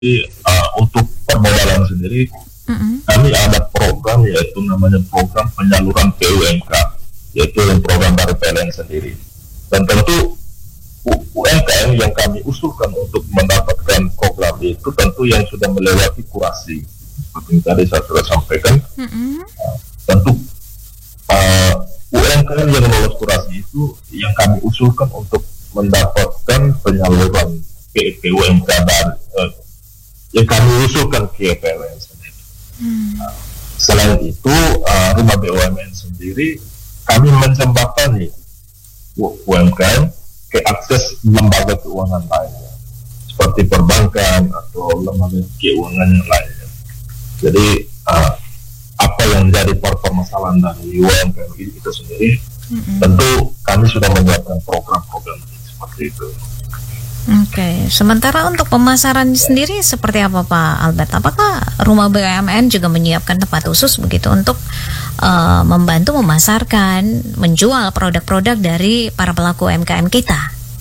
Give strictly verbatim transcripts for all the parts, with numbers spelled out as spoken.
uh, untuk permodalan sendiri, Mm-mm. kami ada program yaitu namanya program penyaluran P U M K, yaitu program dari P L N sendiri. Dan tentu U- UMKM yang kami usulkan untuk mendapatkan program itu tentu yang sudah melewati kurasi. Seperti yang tadi saya sudah sampaikan, Mm-mm. tentu uh, U M K M yang lolos kurasi itu yang kami usulkan untuk mendapatkan penyaluran P U M K dari uh, yang kami usulkan ke P L N sendiri. Hmm. Selain itu, uh, rumah B U M N sendiri kami menjembatani U- UMKM ke akses lembaga keuangan lainnya, seperti perbankan atau lembaga keuangan yang lainnya. Jadi uh, apa yang menjadi permasalahan dari U M K M itu sendiri, Mm-mm. tentu kami sudah menyiapkan program-program seperti itu. Oke, sementara untuk pemasaran sendiri seperti apa Pak Albert? Apakah rumah B U M N juga menyiapkan tempat khusus begitu untuk uh, membantu memasarkan, menjual produk-produk dari para pelaku U M K M kita?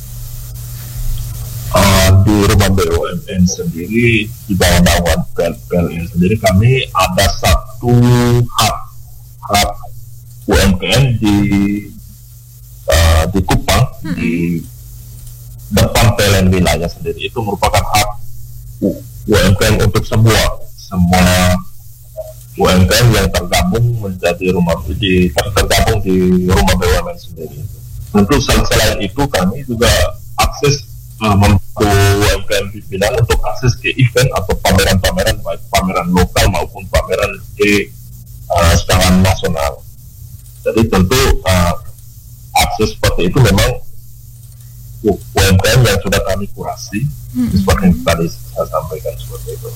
Uh, di rumah B U M N sendiri, di bawah naungan P L N sendiri, kami ada satu hub hub U M K M di uh, di Kupang, Mm-mm. di depan P L N wilayah sendiri. Itu merupakan hub U- UMKM untuk semua semua U M K M yang tergabung menjadi rumah di tergabung di rumah B U M N sendiri. Tentu sel- selain itu kami juga akses uh, membantu U M K M pimpinan untuk akses ke event atau pameran-pameran, baik pameran lokal maupun pameran di uh, skala nasional. Jadi tentu uh, akses seperti itu memang U M K M yang sudah kami kurasi, Mm-mm. seperti yang tadi saya sampaikan seperti itu.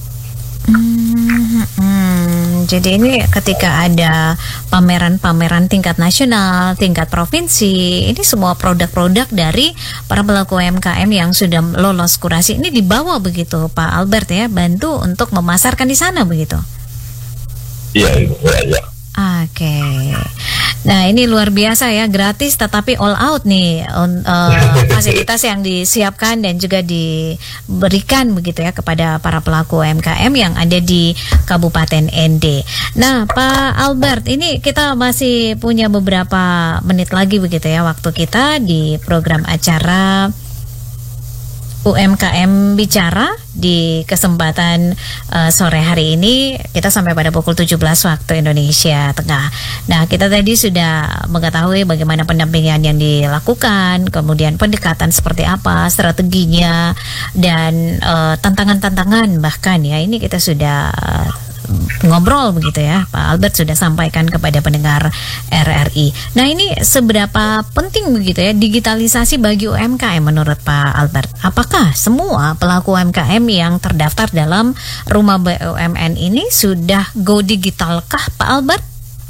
Hmm, jadi ini ketika ada pameran-pameran tingkat nasional, tingkat provinsi, ini semua produk-produk dari para pelaku U M K M yang sudah lolos kurasi ini dibawa begitu Pak Albert ya, bantu untuk memasarkan di sana begitu. Iya, itu ya, ya. Oke, nah ini luar biasa ya, gratis tetapi all out nih un- eh, fasilitas yang disiapkan dan juga diberikan begitu ya kepada para pelaku U M K M yang ada di Kabupaten N D. Nah Pak Albert, ini kita masih punya beberapa menit lagi begitu ya waktu kita di program acara U M K M Bicara di kesempatan uh, sore hari ini. Kita sampai pada pukul tujuh belas waktu Indonesia Tengah. Nah, kita tadi sudah mengetahui bagaimana pendampingan yang dilakukan, kemudian pendekatan seperti apa, strateginya, dan uh, tantangan-tantangan bahkan ya. Ini kita sudah uh, ngobrol begitu ya, Pak Albert sudah sampaikan kepada pendengar R R I. Nah ini seberapa penting begitu ya digitalisasi bagi U M K M menurut Pak Albert? Apakah semua pelaku U M K M yang terdaftar dalam rumah B U M N ini sudah go digitalkah Pak Albert?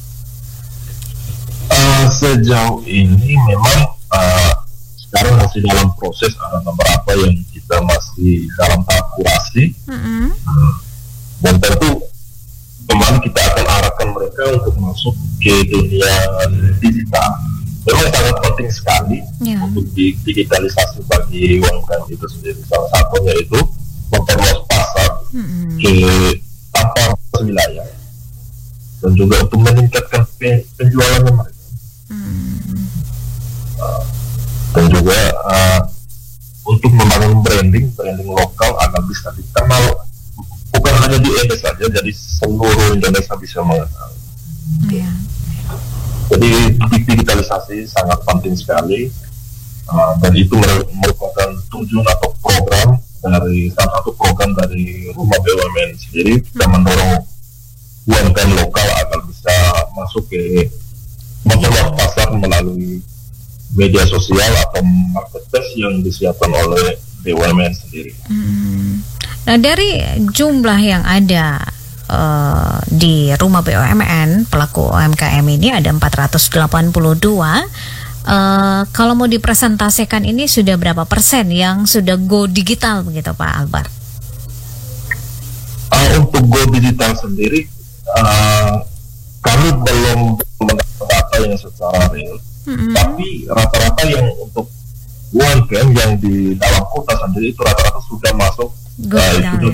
Uh, sejauh ini memang uh, sekarang masih dalam proses, ada beberapa yang kita masih dalam tahap kurasi. Mm-hmm. Hmm. Dan tentu kemarin kita akan arahkan mereka untuk masuk ke dunia digital. Memang sangat penting sekali Yeah. untuk di- digitalisasi bagi U M K M itu sendiri. Salah satunya itu memperluas pasar Mm-hmm. ke tanpa batas wilayah, dan juga untuk meningkatkan pe- penjualannya mereka. Mm-hmm. Uh, dan juga uh, untuk membangun branding branding lokal agar bisa dikenal bukan hanya di N D saja, jadi seluruh Indonesia bisa mengetahui. Yeah. Jadi digitalisasi sangat penting sekali, uh, dan itu mer- merupakan tujuan atau program dari salah satu program dari rumah B U M N sendiri. Kita mendorong U M K M lokal agar bisa masuk ke memperluas pasar melalui media sosial atau marketplace yang disiapkan oleh B U M N sendiri. Hmm. Nah dari jumlah yang ada uh, di rumah B U M N pelaku U M K M ini ada empat ratus delapan puluh dua. Uh, kalau mau dipresentasikan ini sudah berapa persen yang sudah go digital begitu Pak Albert? Uh, untuk go digital sendiri, uh, kami belum mendapatkan data yang secara real, Mm-hmm. tapi rata-rata yang untuk U M K M yang di dalam kota sendiri itu rata-rata sudah masuk Good Nah, itu sekali.